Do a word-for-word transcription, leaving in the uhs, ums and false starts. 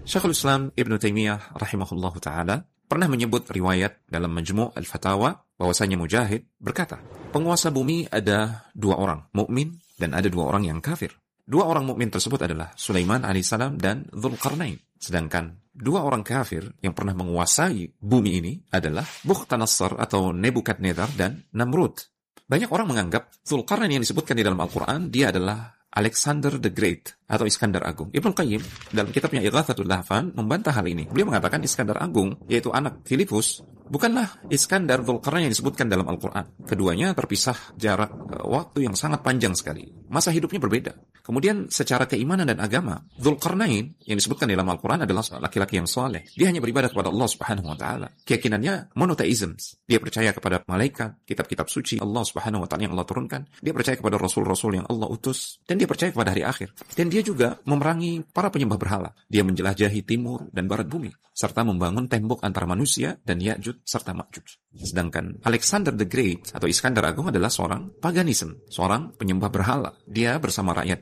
Syekhul Islam Ibnu Taimiyah rahimahullahu taala pernah menyebut riwayat dalam Majmu' Al-Fatawa bahwasanya Mujahid berkata, penguasa bumi ada dua orang, mukmin dan ada dua orang yang kafir. Dua orang mukmin tersebut adalah Sulaiman alaihissalam dan Dzulqarnain. Sedangkan dua orang kafir yang pernah menguasai bumi ini adalah Bukhtanasar atau Nebukadnezar dan Namrud. Banyak orang menganggap Dzulqarnain yang disebutkan di dalam Al-Quran, dia adalah Alexander the Great atau Iskandar Agung. Ibnu Qayyim dalam kitabnya Ighatsatul Lahfan membantah hal ini. Beliau mengatakan Iskandar Agung, yaitu anak Filipus, bukanlah Iskandar Dzulqarnain yang disebutkan dalam Al-Quran. Keduanya terpisah jarak waktu yang sangat panjang sekali. Masa hidupnya berbeda. Kemudian secara keimanan dan agama, Dzulqarnain yang disebutkan dalam Al-Quran adalah laki-laki yang saleh. Dia hanya beribadah kepada Allah Subhanahu wa taala. Keyakinannya monotheism. Dia percaya kepada malaikat, kitab-kitab suci Allah Subhanahu wa taala yang Allah turunkan. Dia percaya kepada rasul-rasul yang Allah utus, dan dia percaya kepada hari akhir. Dan dia juga memerangi para penyembah berhala. Dia menjelajahi timur dan barat bumi, serta membangun tembok antara manusia dan Ya'juj serta Ma'juj. Sedangkan Alexander the Great atau Iskandar Agung adalah seorang paganism, seorang penyembah berhala. Dia bersama rakyat